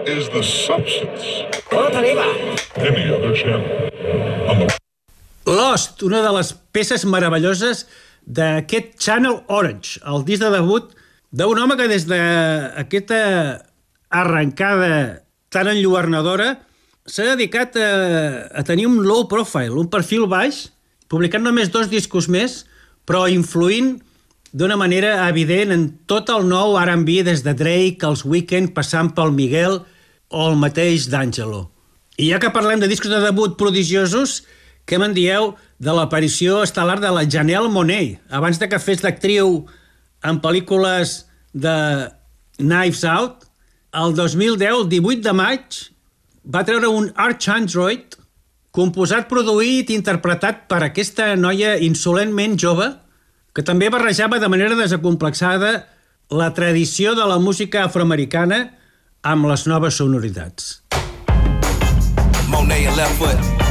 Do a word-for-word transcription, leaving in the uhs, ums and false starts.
is the substance. Any other channel on the... Lost, una de les peces meravelloses d'aquest Channel Orange, el disc de debut d'un home que des d'aquesta arrencada tan enlluernadora s'ha dedicat a, a tenir un low profile, un perfil baix, publicant només dos discos més, però influint d'una manera evident en tot el nou R and B des de Drake, els Weeknd, passant pel Miguel o el mateix D'Angelo. I ja que parlem de discos de debut prodigiosos, què me'n dieu de l'aparició estel·lar de la Janelle Monáe, abans de que fes d'actriu en pel·lícules de Knives Out? El dos mil deu, el divuit de maig, va treure un Arch Android composat, produït i interpretat per aquesta noia insolentment jove que també barrejava de manera desacomplexada la tradició de la música afroamericana amb les noves sonoritats. Monáe and left foot.